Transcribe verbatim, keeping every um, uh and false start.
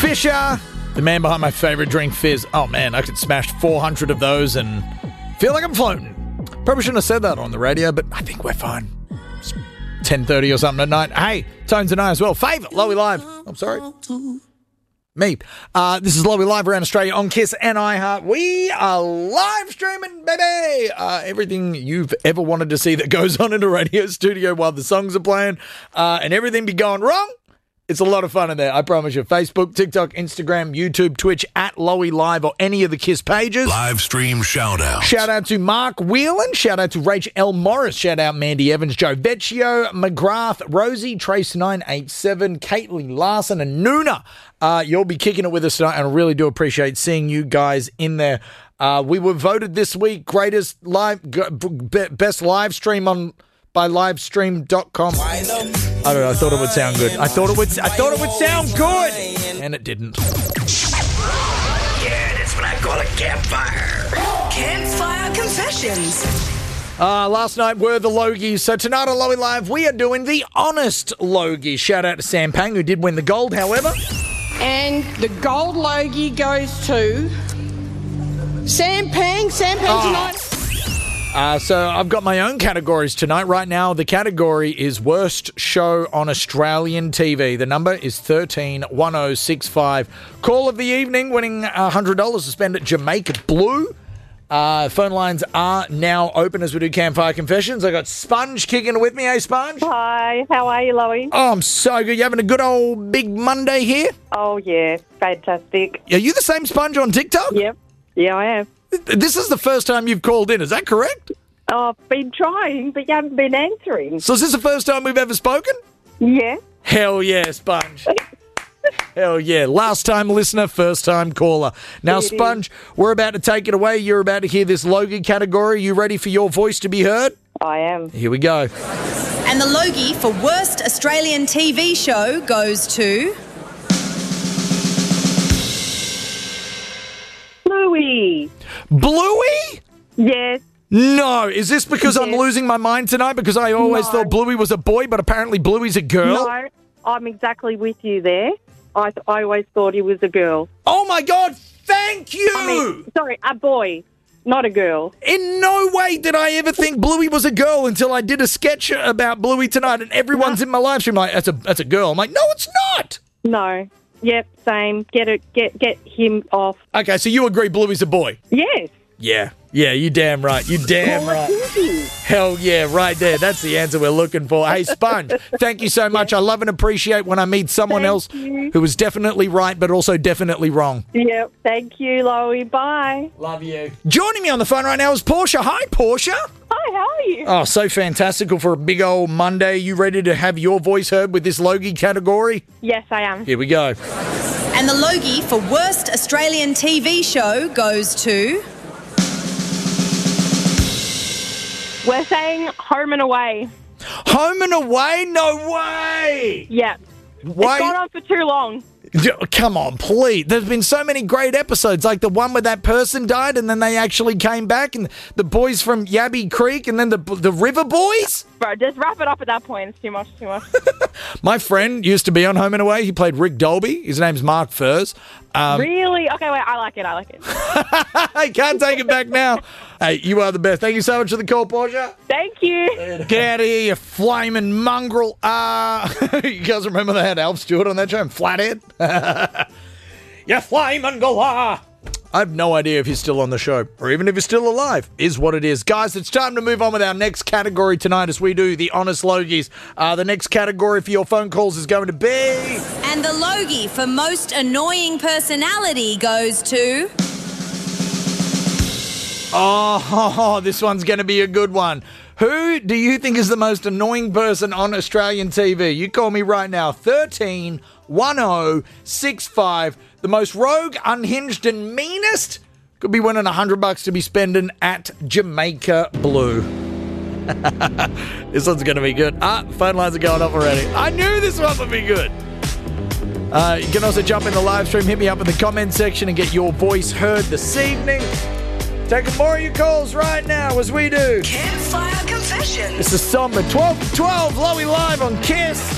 Fisher, the man behind my favourite drink, Fizz. Oh, man, I could smash four hundred of those and feel like I'm floating. Probably shouldn't have said that on the radio, but I think we're fine. It's ten thirty or something at night. Hey, Tones and I as well. Favourite, Lowy Live. I'm sorry. Me. Uh, this is Lowy Live around Australia on Kiss and iHeart. We are live streaming, baby. Uh, everything you've ever wanted to see that goes on in a radio studio while the songs are playing, uh, and everything be going wrong. It's a lot of fun in there, I promise you. Facebook, TikTok, Instagram, YouTube, Twitch, at Lowy Live or any of the Kiss pages. Live stream shout out. Shout out to Mark Whelan. Shout out to Rach L. Morris. Shout out Mandy Evans, Joe Vecchio, McGrath, Rosie, Trace nine eight seven, Caitlin Larson, and Nuna. Uh, you'll be kicking it with us tonight, and I really do appreciate seeing you guys in there. Uh, we were voted this week greatest live, g- b- best live stream on by livestream dot com. I don't know. I thought it would sound good. I thought it would. I thought it would sound good, and it didn't. Yeah, that's what I call a campfire. Campfire confessions. Uh, last night were the Logies, so tonight on Lowy Live we are doing the honest Logie. Shout out to Sam Pang, who did win the gold, however. And the gold Logie goes to Sam Pang. Sam Pang Oh. tonight. Uh, so I've got my own categories tonight. Right now, the category is Worst Show on Australian T V. The number is thirteen one oh six five. Call of the evening, winning one hundred dollars to spend at Jamaica Blue. Uh, phone lines are now open as we do Campfire Confessions. I got Sponge kicking it with me. Hey, Sponge? Hi, how are you, Lowy? Oh, I'm so good. You having a good old big Monday here? Oh, yeah, fantastic. Are you the same Sponge on TikTok? Yep, yeah, I am. This is the first time you've called in. Is that correct? Oh, I've been trying, but you haven't been answering. So is this the first time we've ever spoken? Yeah. Hell yeah, Sponge. Hell yeah. Last time listener, first time caller. Now, It Sponge, we're about to take it away. You're about to hear this Logie category. You ready for your voice to be heard? I am. Here we go. And the Logie for Worst Australian T V Show goes to... Bluey. Bluey? Yes. No. Is this because I'm Yes. losing my mind tonight? Because I always No. thought Bluey was a boy, but apparently Bluey's a girl? No, I'm exactly with you there. I th- I always thought he was a girl. Oh, my God. Thank you. I mean, sorry, a boy, not a girl. In no way did I ever think Bluey was a girl until I did a sketch about Bluey tonight, and everyone's in my live stream like, that's a, that's a girl. I'm like, no, it's not. No. Yep, same. Get it. Get get him off. Okay, so you agree Bluey's a boy? Yes. Yeah. Yeah, you damn right. You damn Call it right. Bluey. Hell yeah, right there. That's the answer we're looking for. Hey, Sponge, thank you so much. I love and appreciate when I meet someone Thank else you. who is definitely right but also definitely wrong. Yep. Thank you, Lowy. Bye. Love you. Joining me on the phone right now is Portia. Hi, Portia. Hi, how are you? Oh, so fantastical for a big old Monday. You ready to have your voice heard with this Logie category? Yes, I am. Here we go. And the Logie for Worst Australian T V Show goes to... We're saying Home and Away. Home and Away? No way. Yeah. Why? It's gone on for too long. Come on, please. There's been so many great episodes, like the one where that person died and then they actually came back, and the boys from Yabby Creek, and then the the River Boys. Bro, just wrap it up at that point. It's too much, too much. My friend used to be on Home and Away. He played Rick Dolby. His name's Mark Furs. Um, Really? Okay, wait, I like it, I like it. I can't take it back now. Hey, you are the best. Thank you so much for the call, Portia. Thank you. Get out of here, you flaming mongrel. Uh, you guys remember they had Alf Stewart on that show? Flathead? You flaming galah. I have no idea if he's still on the show or even if he's still alive. Is what it is. Guys, it's time to move on with our next category tonight as we do the Honest Logies. Uh, the next category for your phone calls is going to be... And the Logie for Most Annoying Personality goes to... Oh, this one's going to be a good one. Who do you think is the most annoying person on Australian T V? You call me right now. thirteen one oh six five. The most rogue, unhinged, and meanest could be winning one hundred bucks to be spending at Jamaica Blue. This one's going to be good. Ah, phone lines are going off already. I knew this one would be good. Uh, you can also jump in the live stream, hit me up in the comment section and get your voice heard this evening. Taking more of your calls right now as we do. Campfire confessions. This is Somber twelve twelve, Lowy Live on Kiss.